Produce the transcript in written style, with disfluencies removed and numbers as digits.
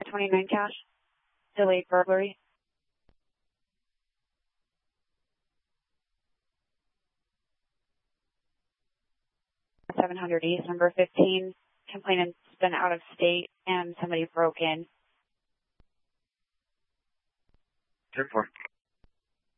29 cash. Delayed burglary. 700 East, number 15. Complainant's been out of state and somebody broke in. 10-4.